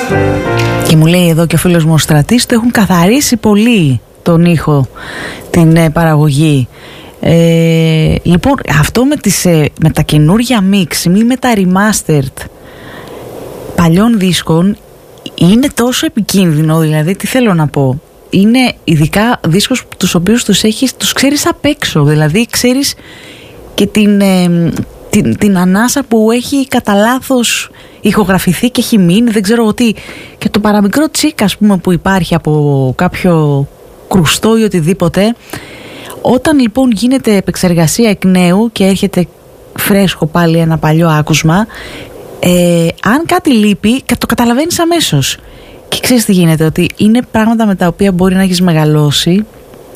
Και μου λέει εδώ και ο φίλος μου ο Στρατής, το έχουν καθαρίσει πολύ τον ήχο, την παραγωγή. Λοιπόν, αυτό με τα καινούργια mix ή με τα remastered παλιών δίσκων είναι τόσο επικίνδυνο, δηλαδή τι θέλω να πω. Είναι ειδικά δίσκους τους οποίους τους ξέρεις απ' έξω, δηλαδή ξέρεις και την ανάσα που έχει κατά λάθος ηχογραφηθεί και έχει μείνει, δεν ξέρω εγώ τι, και το παραμικρό τσίκ ας πούμε που υπάρχει από κάποιο κρουστό ή οτιδήποτε. Όταν λοιπόν γίνεται επεξεργασία εκ νέου και έρχεται φρέσκο πάλι ένα παλιό άκουσμα, αν κάτι λείπει το καταλαβαίνεις αμέσως. Και ξέρεις τι γίνεται, ότι είναι πράγματα με τα οποία μπορεί να έχεις μεγαλώσει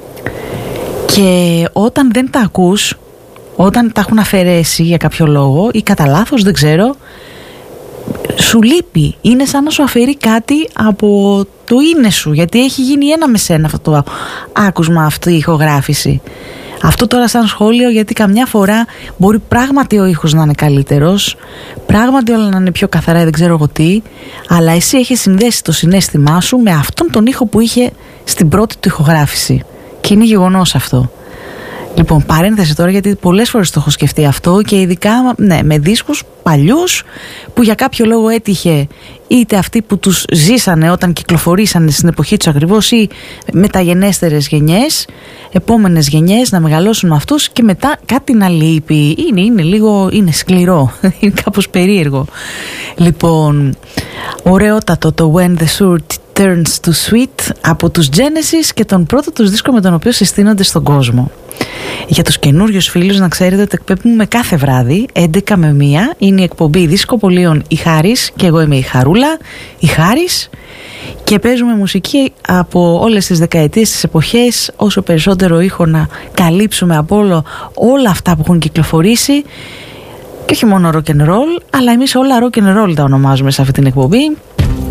και όταν δεν τα ακούς, όταν τα έχουν αφαιρέσει για κάποιο λόγο ή κατά λάθος, δεν ξέρω, σου λείπει. Είναι σαν να σου αφαιρεί κάτι από το είναι σου, γιατί έχει γίνει ένα με σένα αυτό το άκουσμα, αυτή η ηχογράφηση. Αυτό τώρα σαν σχόλιο, γιατί καμιά φορά μπορεί πράγματι ο ήχος να είναι καλύτερος, πράγματι όλα να είναι πιο καθαρά, δεν ξέρω εγώ τι, αλλά εσύ έχεις συνδέσει το συναίσθημά σου με αυτόν τον ήχο που είχε στην πρώτη του ηχογράφηση. Και είναι γεγονός αυτό. Λοιπόν, παρένθεση τώρα, γιατί πολλές φορές το έχω σκεφτεί αυτό και ειδικά με δίσκους παλιούς που για κάποιο λόγο έτυχε είτε αυτοί που τους ζήσανε όταν κυκλοφορήσανε στην εποχή τους ακριβώς ή μεταγενέστερες γενιές, επόμενες γενιές να μεγαλώσουν με αυτούς και μετά κάτι να λείπει. Είναι σκληρό, είναι κάπως περίεργο. Λοιπόν, ωραιότατο το When the Sword Turns to Sweet από τους Genesis και τον πρώτο τους δίσκο με τον οποίο συστήνονται στον κόσμο. Για τους καινούριους φίλους να ξέρετε ότι εκπέμπουμε κάθε βράδυ 11 με 1. Είναι η εκπομπή Δισκοπολίων η Χάρης και εγώ είμαι η Χαρούλα, η Χάρης, και παίζουμε μουσική από όλες τις δεκαετίες, τις εποχές, όσο περισσότερο ήχο να καλύψουμε από όλα αυτά που έχουν κυκλοφορήσει, και όχι μόνο rock and roll, αλλά εμείς όλα rock and roll τα ονομάζουμε σε αυτή την εκπομπή.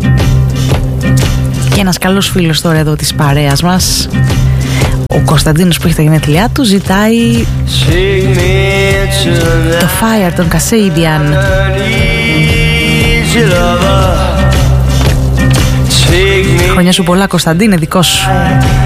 Και ένας καλός φίλος τώρα εδώ της παρέας μας, ο Κωνσταντίνος που έχει τα γενέθλιά του, ζητάει το Fire των Kasabian. Χρόνια σου πολλά, Κωνσταντίνε, δικό σου.